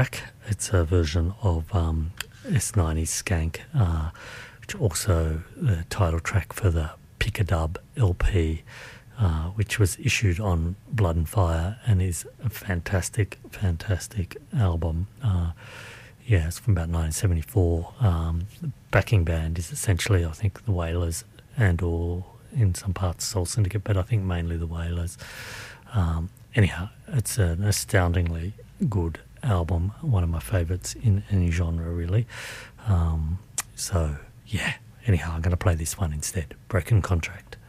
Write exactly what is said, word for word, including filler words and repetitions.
It's a version of um, S ninety's Skank, uh, which also the title track for the Pick a Dub L P, uh, which was issued on Blood and Fire and is a fantastic, fantastic album. Uh, yeah, it's from about nineteen seventy-four. Um, the backing band is essentially, I think, the Wailers and or in some parts Soul Syndicate, but I think mainly the Wailers. Um, anyhow, it's an astoundingly good album, one of my favourites in any genre, really. Um, so, yeah, anyhow, I'm going to play this one instead, Broken Contract.